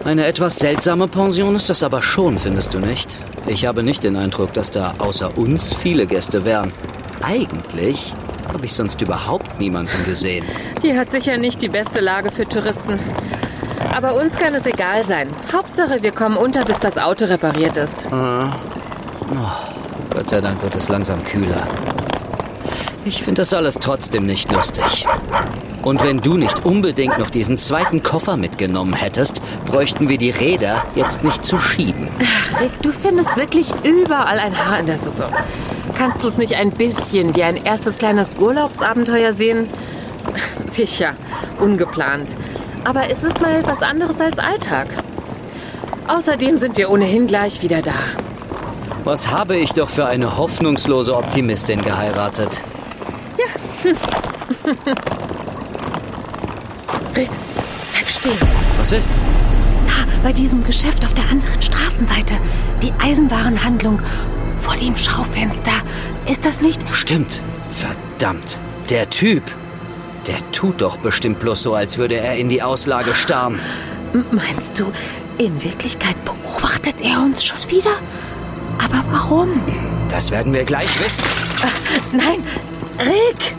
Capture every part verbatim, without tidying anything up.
Eine etwas seltsame Pension ist das aber schon, findest du nicht? Ich habe nicht den Eindruck, dass da außer uns viele Gäste wären. Eigentlich habe ich sonst überhaupt niemanden gesehen. Die hat sicher nicht die beste Lage für Touristen. Aber uns kann es egal sein. Hauptsache, wir kommen unter, bis das Auto repariert ist. Ah. Oh, Gott sei Dank wird es langsam kühler. Ich finde das alles trotzdem nicht lustig. Und wenn du nicht unbedingt noch diesen zweiten Koffer mitgenommen hättest, bräuchten wir die Räder jetzt nicht zu schieben. Ach, Rick, du findest wirklich überall ein Haar in der Suppe. Kannst du es nicht ein bisschen wie ein erstes kleines Urlaubsabenteuer sehen? Sicher, ungeplant. Aber es ist mal etwas anderes als Alltag. Außerdem sind wir ohnehin gleich wieder da. Was habe ich doch für eine hoffnungslose Optimistin geheiratet? Ja. Rick, bleib stehen. Was ist? Da, bei diesem Geschäft auf der anderen Straßenseite. Die Eisenwarenhandlung vor dem Schaufenster. Ist das nicht? Stimmt. Verdammt. Der Typ. Der tut doch bestimmt bloß so, als würde er in die Auslage starren. M- meinst du, in Wirklichkeit beobachtet er uns schon wieder? Aber warum? Das werden wir gleich wissen. Äh, nein, Rick!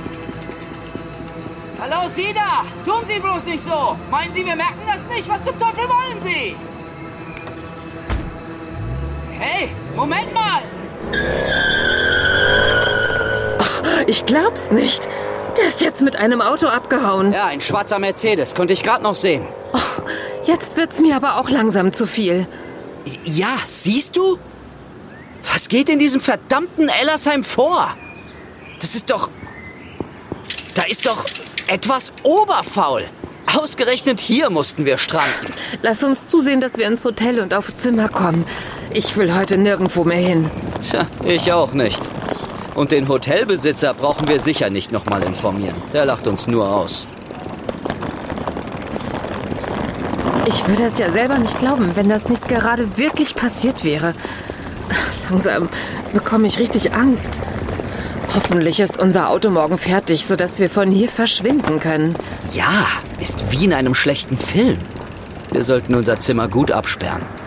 Hallo, Sie da! Tun Sie bloß nicht so! Meinen Sie, wir merken das nicht? Was zum Teufel wollen Sie? Hey, Moment mal! Oh, ich glaub's nicht. Der ist jetzt mit einem Auto abgehauen. Ja, ein schwarzer Mercedes. Konnte ich gerade noch sehen. Oh, jetzt wird's mir aber auch langsam zu viel. Ja, siehst du? Was geht in diesem verdammten Ellersheim vor? Das ist doch... Da ist doch etwas oberfaul. Ausgerechnet hier mussten wir stranden. Lass uns zusehen, dass wir ins Hotel und aufs Zimmer kommen. Ich will heute nirgendwo mehr hin. Tja, ich auch nicht. Und den Hotelbesitzer brauchen wir sicher nicht nochmal informieren. Der lacht uns nur aus. Ich würde es ja selber nicht glauben, wenn das nicht gerade wirklich passiert wäre. Langsam bekomme ich richtig Angst. Hoffentlich ist unser Auto morgen fertig, sodass wir von hier verschwinden können. Ja, ist wie in einem schlechten Film. Wir sollten unser Zimmer gut absperren.